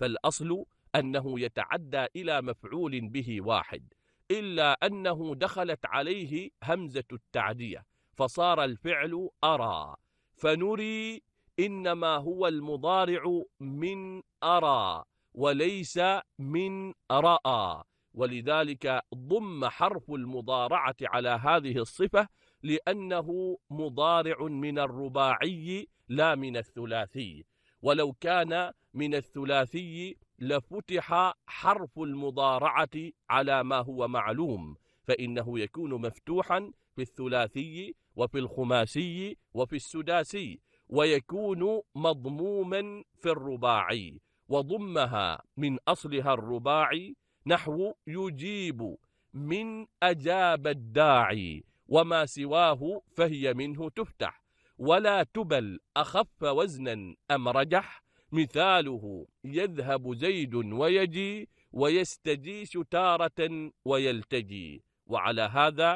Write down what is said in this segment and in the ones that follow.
فالأصل أنه يتعدى إلى مفعول به واحد، إلا أنه دخلت عليه همزة التعدية فصار الفعل أرى، فنري إنما هو المضارع من أرى وليس من رأى، ولذلك ضم حرف المضارعة على هذه الصفة لأنه مضارع من الرباعي لا من الثلاثي، ولو كان من الثلاثي لفتح حرف المضارعة على ما هو معلوم، فإنه يكون مفتوحا في الثلاثي وفي الخماسي وفي السداسي، ويكون مضموما في الرباعي، وضمها من أصلها الرباعي نحو يجيب من أجاب الداعي، وما سواه فهي منه تفتح، ولا تبل أخف وزنا أم رجح، مثاله يذهب زيد ويجي ويستجيش تارة ويلتجي. وعلى هذا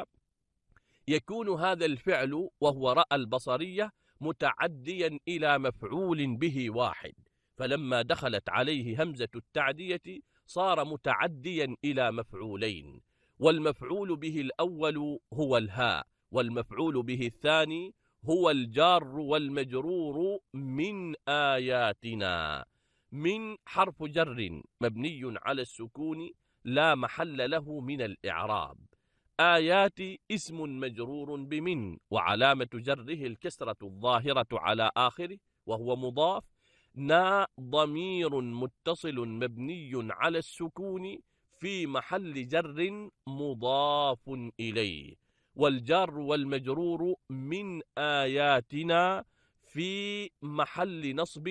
يكون هذا الفعل وهو رأى البصرية متعديا إلى مفعول به واحد، فلما دخلت عليه همزة التعدية صار متعديا إلى مفعولين، والمفعول به الأول هو الهاء، والمفعول به الثاني هو الجار والمجرور من آياتنا. من حرف جر مبني على السكون لا محل له من الإعراب. آيات اسم مجرور بمن، وعلامة جره الكسرة الظاهرة على آخره وهو مضاف. نا ضمير متصل مبني على السكون في محل جر مضاف إليه، والجار والمجرور من آياتنا في محل نصب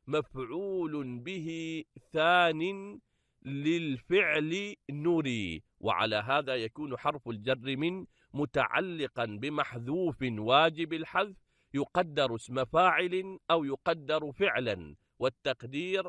مفعول به ثان للفعل نري. وعلى هذا يكون حرف الجر من متعلقا بمحذوف واجب الحذف يقدر اسم فاعل أو يقدر فعلا، والتقدير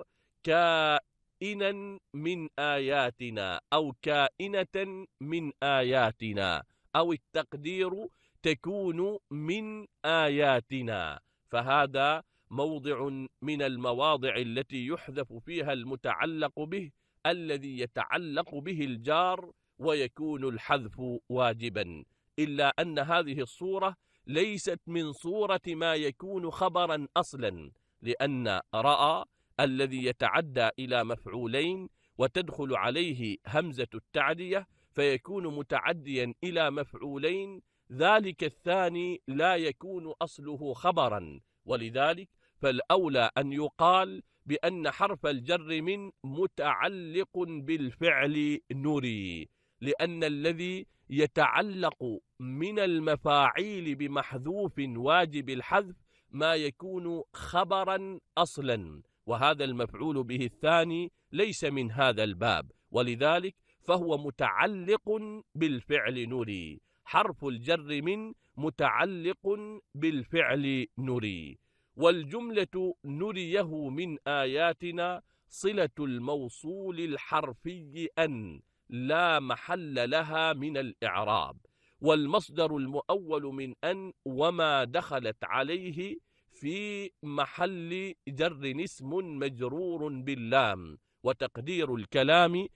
كائنا من آياتنا أو كائنة من آياتنا، أو التقدير تكون من آياتنا، فهذا موضع من المواضع التي يحذف فيها المتعلق به الذي يتعلق به الجار ويكون الحذف واجبا، إلا أن هذه الصورة ليست من صورة ما يكون خبرا أصلا، لأن رأى الذي يتعدى إلى مفعولين وتدخل عليه همزة التعدية فيكون متعديا إلى مفعولين، ذلك الثاني لا يكون أصله خبرا، ولذلك فالأولى أن يقال بأن حرف الجر من متعلق بالفعل نري، لأن الذي يتعلق من المفاعيل بمحذوف واجب الحذف ما يكون خبرا أصلا، وهذا المفعول به الثاني ليس من هذا الباب، ولذلك فهو متعلق بالفعل نري. حرف الجر من متعلق بالفعل نري. والجملة نريه من آياتنا صلة الموصول الحرفي أن لا محل لها من الإعراب، والمصدر المؤول من أن وما دخلت عليه في محل جر اسم مجرور باللام، وتقدير الكلام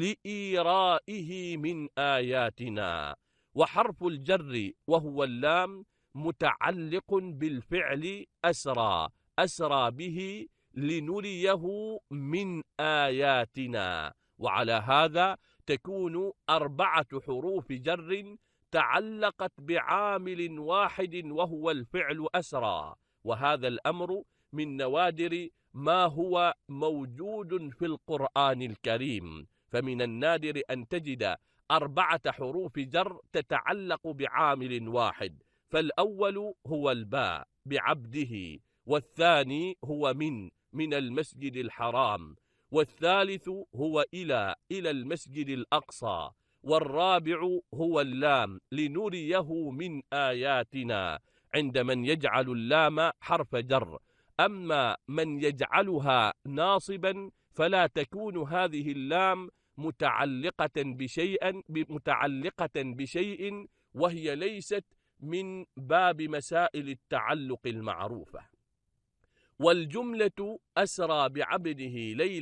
لإيرائه من آياتنا. وحرف الجر وهو اللام متعلق بالفعل أسرى، أسرى به لنريه من آياتنا، وعلى هذا تكون 4 حروف جر تعلقت بعامل واحد وهو الفعل أسرى، وهذا الأمر من نوادر ما هو موجود في القرآن الكريم، فمن النادر أن تجد 4 حروف جر تتعلق بعامل واحد، فالأول هو الباء بعبده، والثاني هو من المسجد الحرام، والثالث هو إلى المسجد الأقصى، والرابع هو اللام لنريه من آياتنا عند من يجعل اللام حرف جر. أما من يجعلها ناصبا فلا تكون هذه اللام متعلقة بشيء وهي ليست من باب مسائل التعلق المعروفة. والجملة أسرى بعبده ليلا